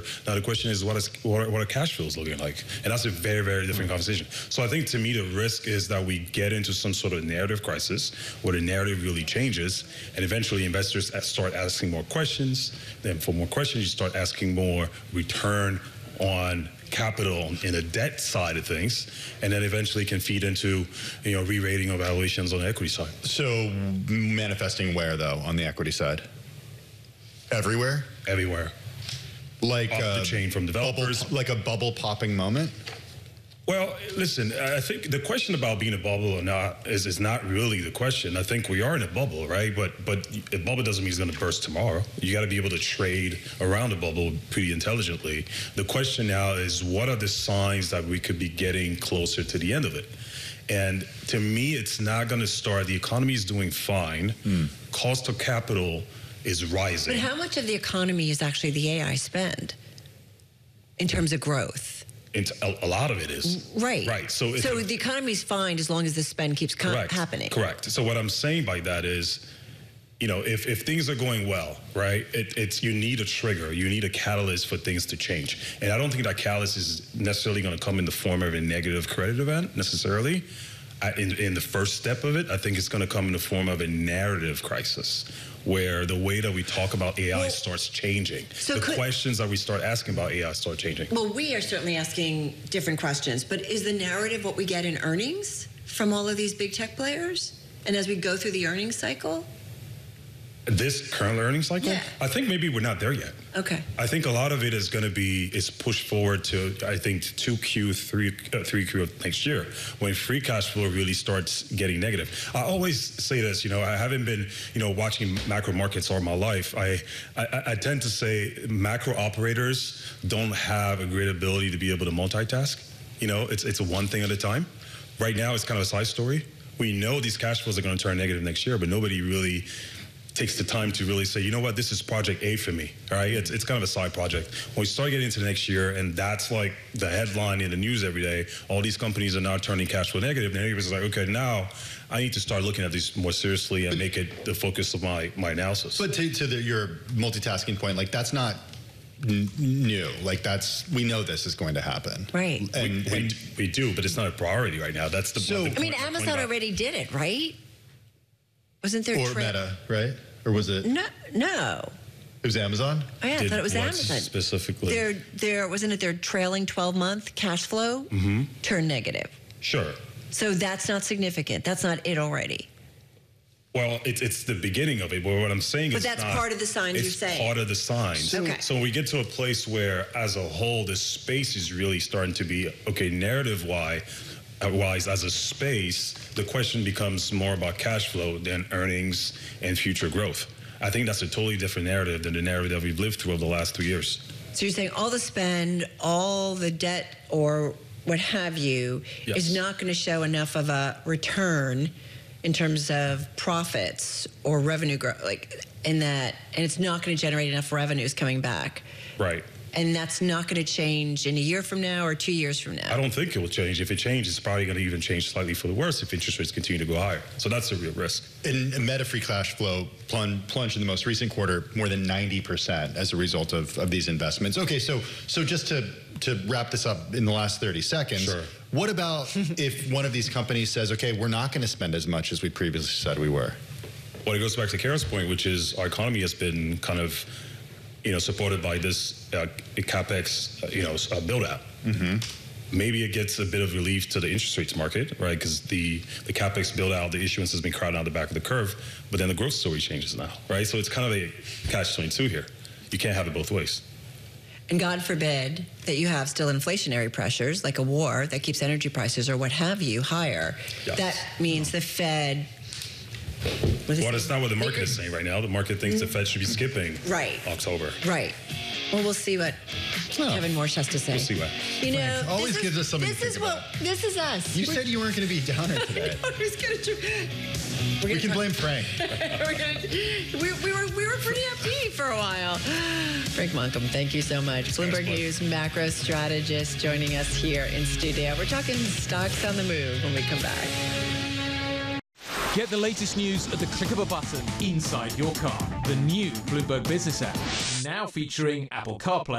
Now the question is, what are cash flows looking like? And that's a very, very different conversation. So I think to me, the risk is that we get into some sort of narrative crisis where the narrative really changes, and eventually investors start asking more questions. Then for more questions, you start asking more return on capital in the debt side of things, and then eventually can feed into, re-rating of valuations on the equity side. So manifesting where, though, on the equity side? Everywhere? Everywhere. Like off the chain from developers. Like a bubble popping moment? Well, listen, I think the question about being a bubble or not is not really the question. I think we are in a bubble, right? But a bubble doesn't mean it's going to burst tomorrow. You got to be able to trade around the bubble pretty intelligently. The question now is, what are the signs that we could be getting closer to the end of it? And to me, it's not going to start. The economy is doing fine. Cost of capital is rising. But how much of the economy is actually the AI spend in terms of growth? A lot of it is. Right. Right. So the economy's fine as long as the spend keeps happening. Correct. So what I'm saying by that is, if things are going well, right, you need a trigger, you need a catalyst for things to change. And I don't think that catalyst is necessarily going to come in the form of a negative credit event necessarily. In the first step of it, I think it's going to come in the form of a narrative crisis, where the way that we talk about AI starts changing. So the questions that we start asking about AI start changing. Well, we are certainly asking different questions, but is the narrative what we get in earnings from all of these big tech players? And as we go through the earnings cycle? This current earnings cycle? Yeah. I think maybe we're not there yet. Okay. I think a lot of it is going to be pushed forward to, I think, 2Q, 3Q of next year, when free cash flow really starts getting negative. I always say this, I haven't been, watching macro markets all my life. I tend to say macro operators don't have a great ability to be able to multitask. It's a one thing at a time. Right now, it's kind of a side story. We know these cash flows are going to turn negative next year, but nobody really takes the time to really say, this is project A for me, all right? It's kind of a side project. When we start getting into the next year, and that's like the headline in the news every day, all these companies are now turning cash flow negative, and everybody's like, okay, now I need to start looking at these more seriously and make it the focus of my analysis. But to your multitasking point, like, that's not new. Like, we know this is going to happen. Right. And we do, but it's not a priority right now. That's the Amazon already did it, right? Wasn't there Meta, right? Or was it? No. It was Amazon? Oh, yeah, I thought it was Amazon. Specifically? Wasn't it their trailing 12-month cash flow turned negative? Sure. So that's not significant. That's not it already. Well, it's the beginning of it. But what I'm saying is, but that's part of the signs you're saying. It's part of the signs. Okay. So we get to a place where, as a whole, this space is really starting to be, narrative-wise, as a space, the question becomes more about cash flow than earnings and future growth. I think that's a totally different narrative than the narrative that we've lived through over the last 2 years. So you're saying all the spend, all the debt, or what have you, is not going to show enough of a return in terms of profits or revenue growth, and it's not going to generate enough revenues coming back. Right. And that's not going to change in a year from now or 2 years from now. I don't think it will change. If it changes, it's probably going to even change slightly for the worse if interest rates continue to go higher. So that's a real risk. And Meta free cash flow plunged in the most recent quarter more than 90% as a result of these investments. Okay, so just to wrap this up in the last 30 seconds, sure. What about if one of these companies says, okay, we're not going to spend as much as we previously said we were? Well, it goes back to Karen's point, which is our economy has been kind of supported by this capex, build out. Maybe it gets a bit of relief to the interest rates market, right? Because the capex build out, the issuance has been crowded out the back of the curve, but then the growth story changes now, right? So it's kind of a catch-22 here. You can't have it both ways. And God forbid that you have still inflationary pressures, like a war that keeps energy prices or what have you higher. Yes. That means the Fed. Well, that's not what the market is saying right now. The market thinks the Fed should be skipping October. Right. Well, we'll see what Kevin Morse has to say. We'll see what. Always gives us something. This is us. You said you weren't going to be downer today. We can blame Frank. we were pretty upbeat for a while. Frank Monkham, thank you so much. Bloomberg News macro strategist joining us here in studio. We're talking stocks on the move when we come back. Get the latest news at the click of a button inside your car. The new Bloomberg Business app, now featuring Apple CarPlay